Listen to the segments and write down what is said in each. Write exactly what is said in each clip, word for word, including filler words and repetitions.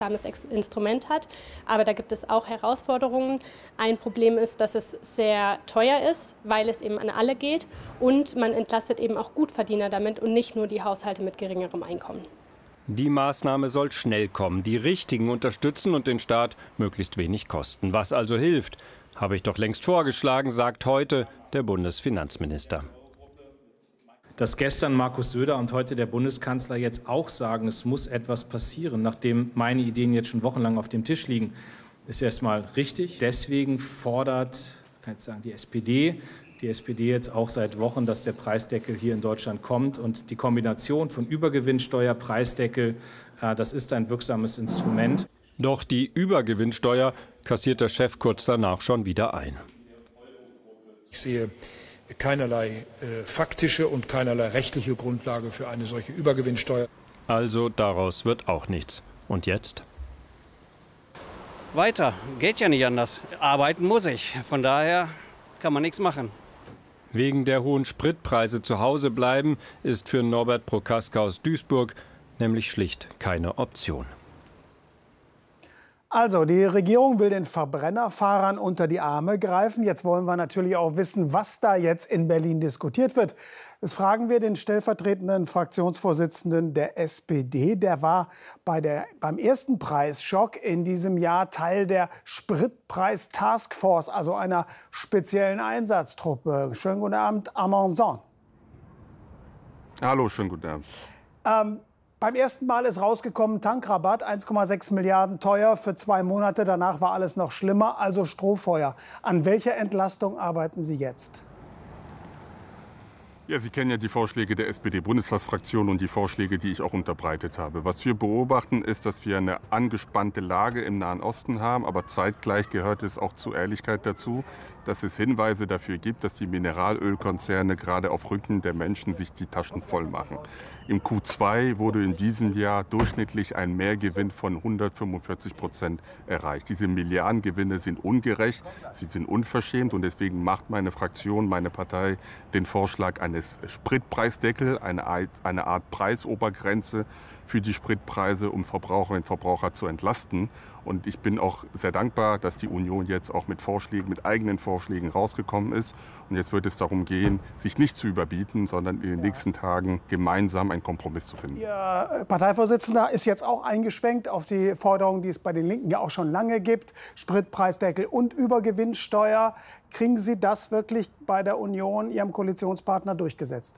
Instrument hat, aber da gibt es auch Herausforderungen. Ein Problem ist, dass es sehr teuer ist, weil es eben an alle geht und man entlastet eben auch Gutverdiener damit und nicht nur die Haushalte mit geringerem Einkommen. Die Maßnahme soll schnell kommen, die Richtigen unterstützen und den Staat möglichst wenig kosten. Was also hilft, habe ich doch längst vorgeschlagen, sagt heute der Bundesfinanzminister. Dass gestern Markus Söder und heute der Bundeskanzler jetzt auch sagen, es muss etwas passieren, nachdem meine Ideen jetzt schon wochenlang auf dem Tisch liegen, ist erstmal richtig. Deswegen fordert, kann ich sagen, die S P D, die S P D jetzt auch seit Wochen, dass der Preisdeckel hier in Deutschland kommt. Und die Kombination von Übergewinnsteuer, Preisdeckel, das ist ein wirksames Instrument. Doch die Übergewinnsteuer kassiert der Chef kurz danach schon wieder ein. Ich sehe keinerlei äh, faktische und keinerlei rechtliche Grundlage für eine solche Übergewinnsteuer. Also daraus wird auch nichts. Und jetzt? Weiter. Geht ja nicht anders. Arbeiten muss ich. Von daher kann man nichts machen. Wegen der hohen Spritpreise zu Hause bleiben ist für Norbert Prokaska aus Duisburg nämlich schlicht keine Option. Also, die Regierung will den Verbrennerfahrern unter die Arme greifen. Jetzt wollen wir natürlich auch wissen, was da jetzt in Berlin diskutiert wird. Das fragen wir den stellvertretenden Fraktionsvorsitzenden der S P D. Der war bei der, beim ersten Preisschock in diesem Jahr Teil der Spritpreis-Taskforce, also einer speziellen Einsatztruppe. Schönen guten Abend, Amanson. Hallo, schönen guten Abend. Ähm, Beim ersten Mal ist rausgekommen, Tankrabatt, eins Komma sechs Milliarden teuer für zwei Monate. Danach war alles noch schlimmer, also Strohfeuer. An welcher Entlastung arbeiten Sie jetzt? Ja, Sie kennen ja die Vorschläge der S P D-Bundestagsfraktion und die Vorschläge, die ich auch unterbreitet habe. Was wir beobachten, ist, dass wir eine angespannte Lage im Nahen Osten haben. Aber zeitgleich gehört es auch zur Ehrlichkeit dazu, dass es Hinweise dafür gibt, dass die Mineralölkonzerne gerade auf Rücken der Menschen sich die Taschen voll machen. Im Q zwei wurde in diesem Jahr durchschnittlich ein Mehrgewinn von hundertfünfundvierzig Prozent erreicht. Diese Milliardengewinne sind ungerecht, sie sind unverschämt und deswegen macht meine Fraktion, meine Partei den Vorschlag eines Spritpreisdeckels, eine Art, eine Art Preisobergrenze für die Spritpreise, um Verbraucherinnen und Verbraucher zu entlasten. Und ich bin auch sehr dankbar, dass die Union jetzt auch mit Vorschlägen, mit eigenen Vorschlägen rausgekommen ist. Und jetzt wird es darum gehen, sich nicht zu überbieten, sondern in den nächsten Tagen gemeinsam einen Kompromiss zu finden. Ihr Parteivorsitzender ist jetzt auch eingeschwenkt auf die Forderung, die es bei den Linken ja auch schon lange gibt. Spritpreisdeckel und Übergewinnsteuer. Kriegen Sie das wirklich bei der Union, Ihrem Koalitionspartner, durchgesetzt?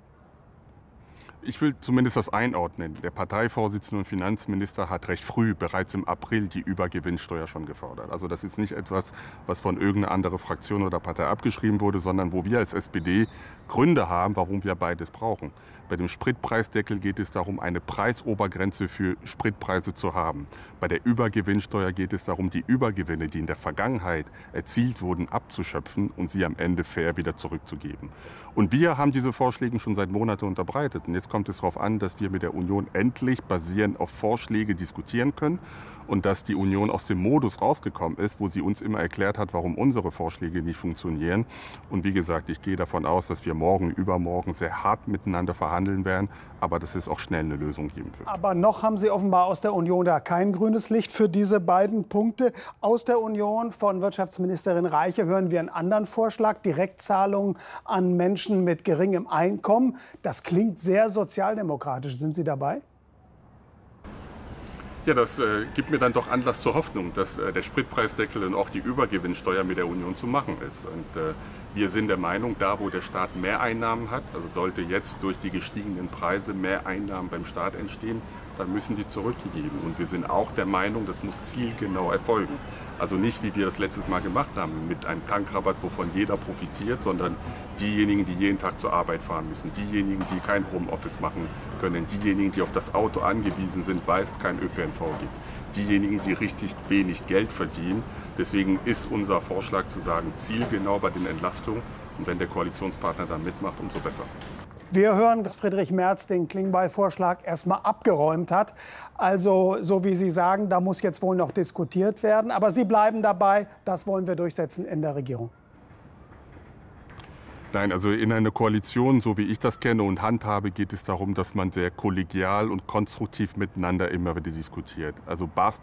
Ich will zumindest das einordnen. Der Parteivorsitzende und Finanzminister hat recht früh, bereits im April, die Übergewinnsteuer schon gefordert. Also das ist nicht etwas, was von irgendeiner anderen Fraktion oder Partei abgeschrieben wurde, sondern wo wir als S P D Gründe haben, warum wir beides brauchen. Bei dem Spritpreisdeckel geht es darum, eine Preisobergrenze für Spritpreise zu haben. Bei der Übergewinnsteuer geht es darum, die Übergewinne, die in der Vergangenheit erzielt wurden, abzuschöpfen und sie am Ende fair wieder zurückzugeben. Und wir haben diese Vorschläge schon seit Monaten unterbreitet. Und jetzt kommt es darauf an, dass wir mit der Union endlich basierend auf Vorschläge diskutieren können und dass die Union aus dem Modus rausgekommen ist, wo sie uns immer erklärt hat, warum unsere Vorschläge nicht funktionieren. Und wie gesagt, ich gehe davon aus, dass wir morgen, übermorgen sehr hart miteinander verhandeln werden, aber dass es auch schnell eine Lösung geben wird. Aber noch haben Sie offenbar aus der Union da kein grünes Licht für diese beiden Punkte. Aus der Union von Wirtschaftsministerin Reiche hören wir einen anderen Vorschlag, Direktzahlungen an Menschen mit geringem Einkommen. Das klingt sehr sozialdemokratisch. Sind Sie dabei? Ja, das äh, gibt mir dann doch Anlass zur Hoffnung, dass äh, der Spritpreisdeckel und auch die Übergewinnsteuer mit der Union zu machen ist. Und äh, wir sind der Meinung, da wo der Staat mehr Einnahmen hat, also sollte jetzt durch die gestiegenen Preise mehr Einnahmen beim Staat entstehen, dann müssen die zurückgegeben. Und wir sind auch der Meinung, das muss zielgenau erfolgen. Also nicht, wie wir das letztes Mal gemacht haben, mit einem Tankrabatt, wovon jeder profitiert, sondern diejenigen, die jeden Tag zur Arbeit fahren müssen, diejenigen, die kein Homeoffice machen können, diejenigen, die auf das Auto angewiesen sind, weil es kein Ö P N V gibt, diejenigen, die richtig wenig Geld verdienen. Deswegen ist unser Vorschlag zu sagen, zielgenau bei den Entlastungen. Und wenn der Koalitionspartner dann mitmacht, umso besser. Wir hören, dass Friedrich Merz den Klingbeil-Vorschlag erstmal abgeräumt hat. Also, so wie Sie sagen, da muss jetzt wohl noch diskutiert werden. Aber Sie bleiben dabei, das wollen wir durchsetzen in der Regierung. Nein, also in einer Koalition, so wie ich das kenne und handhabe, geht es darum, dass man sehr kollegial und konstruktiv miteinander immer wieder diskutiert. Also